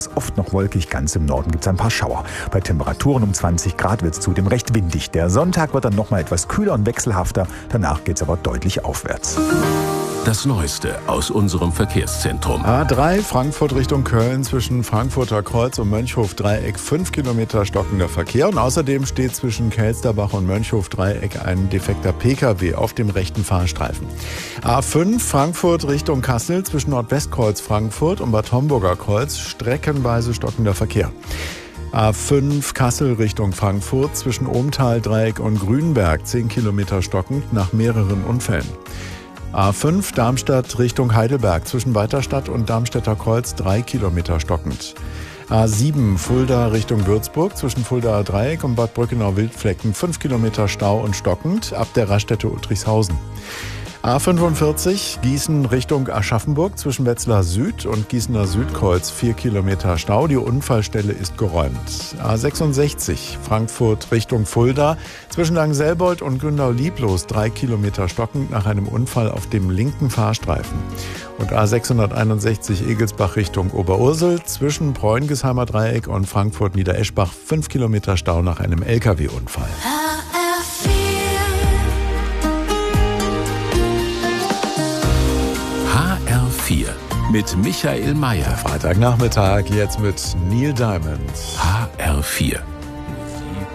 Oft noch wolkig, ganz im Norden gibt es ein paar Schauer. Bei Temperaturen um 20 Grad wird es zudem recht windig. Der Sonntag wird dann nochmal etwas kühler und wechselhafter, danach geht es aber deutlich aufwärts. Das Neueste aus unserem Verkehrszentrum. A3 Frankfurt Richtung Köln zwischen Frankfurter Kreuz und Mönchhof-Dreieck 5 Kilometer stockender Verkehr. Und außerdem steht zwischen Kelsterbach und Mönchhof-Dreieck ein defekter Pkw auf dem rechten Fahrstreifen. A5 Frankfurt Richtung Kassel zwischen Nordwestkreuz Frankfurt und Bad Homburger Kreuz streckenweise stockender Verkehr. A5 Kassel Richtung Frankfurt zwischen Ohmtal-Dreieck und Grünberg 10 Kilometer stockend nach mehreren Unfällen. A5 Darmstadt Richtung Heidelberg zwischen Weiterstadt und Darmstädter Kreuz 3 Kilometer stockend. A7 Fulda Richtung Würzburg zwischen Fuldaer Dreieck und Bad Brückenau-Wildflecken 5 Kilometer Stau und stockend ab der Raststätte Uttrichshausen. A45 Gießen Richtung Aschaffenburg zwischen Wetzlar Süd und Gießener Südkreuz 4 Kilometer Stau. Die Unfallstelle ist geräumt. A66 Frankfurt Richtung Fulda zwischen Langenselbold und Gründau-Lieblos 3 Kilometer stockend nach einem Unfall auf dem linken Fahrstreifen. Und A661 Egelsbach Richtung Oberursel zwischen Bräungesheimer Dreieck und Frankfurt-Niedereschbach 5 Kilometer Stau nach einem Lkw-Unfall. HR4 mit Michael Mayer. Freitagnachmittag jetzt mit Neil Diamond. HR4.